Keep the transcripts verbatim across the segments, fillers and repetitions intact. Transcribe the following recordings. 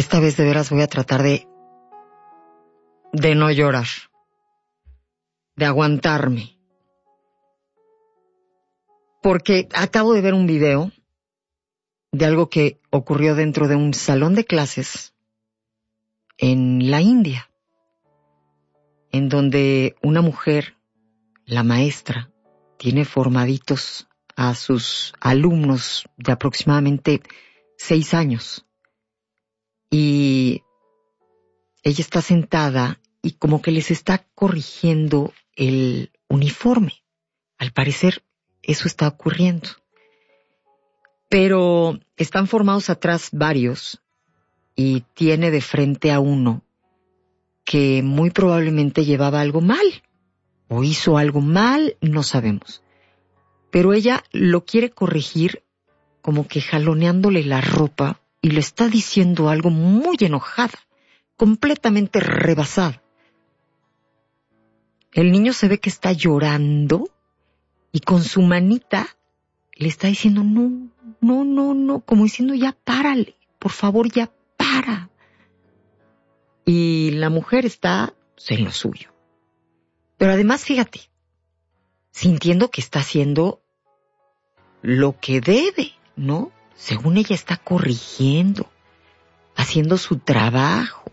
esta vez de veras voy a tratar de, de no llorar, de aguantarme. Porque acabo de ver un video de algo que ocurrió dentro de un salón de clases en la India, en donde una mujer, la maestra, tiene formaditos a sus alumnos de aproximadamente seis años. Y ella está sentada y como que les está corrigiendo el uniforme. Al parecer, eso está ocurriendo. Pero están formados atrás varios y tiene de frente a uno que muy probablemente llevaba algo mal o hizo algo mal, no sabemos. Pero ella lo quiere corregir como que jaloneándole la ropa y le está diciendo algo muy enojada, completamente rebasada. El niño se ve que está llorando y con su manita le está diciendo no, no, no, no, como diciendo ya párale, por favor ya para. Y la mujer está pues, en lo suyo. Pero además, fíjate, sintiendo que está haciendo lo que debe, ¿no? Según ella está corrigiendo, haciendo su trabajo.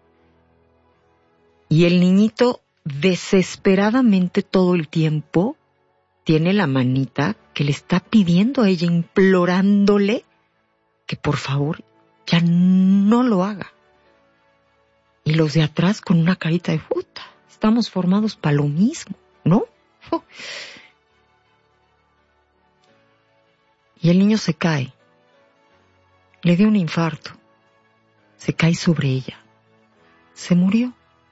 Y el niñito desesperadamente todo el tiempo tiene la manita que le está pidiendo a ella, implorándole que por favor ya no lo haga. Y los de atrás con una carita de puta, estamos formados para lo mismo, ¿no? Y el niño se cae, le dio un infarto, se cae sobre ella, se murió.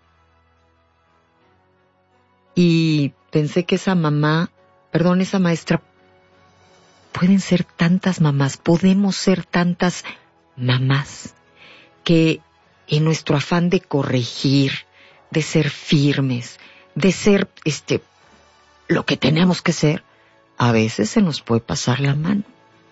Y pensé que esa mamá, perdón, esa maestra, pueden ser tantas mamás, podemos ser tantas mamás, que en nuestro afán de corregir, de ser firmes, de ser este lo que tenemos que ser, a veces se nos puede pasar la mano.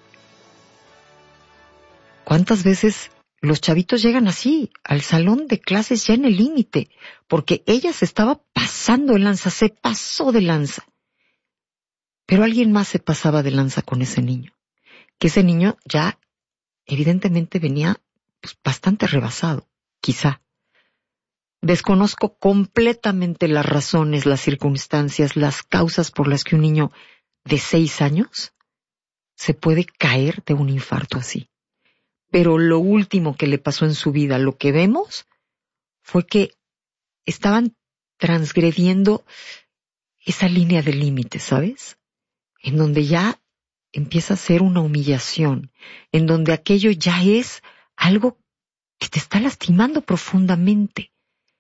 ¿Cuántas veces los chavitos llegan así, al salón de clases ya en el límite? Porque ella se estaba pasando de lanza, se pasó de lanza. Pero alguien más se pasaba de lanza con ese niño. Que ese niño ya evidentemente venía pues, bastante rebasado, quizá. Desconozco completamente las razones, las circunstancias, las causas por las que un niño de seis años se puede caer de un infarto así. Pero lo último que le pasó en su vida, lo que vemos, fue que estaban transgrediendo esa línea de límite, ¿sabes? En donde ya empieza a ser una humillación, en donde aquello ya es algo que te está lastimando profundamente.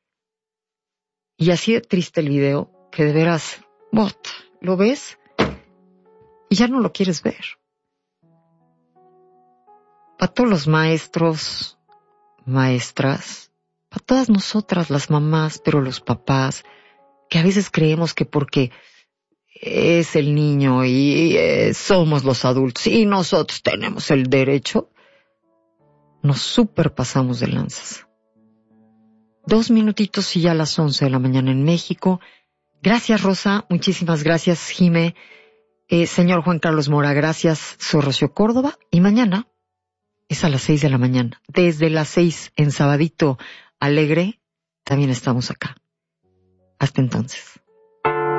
Y así de triste el video, que de veras, bot, lo ves y ya no lo quieres ver. Para todos los maestros, maestras, para todas nosotras las mamás, pero los papás, que a veces creemos que porque es el niño y eh, somos los adultos y nosotros tenemos el derecho, nos superpasamos de lanzas. Dos minutitos y ya a las once de la mañana en México. Gracias, Rosa. Muchísimas gracias, Jime. Eh, señor Juan Carlos Mora, gracias. Soy Rocío Córdoba. Y mañana es a las seis de la mañana. Desde las seis en Sabadito Alegre también estamos acá. Hasta entonces.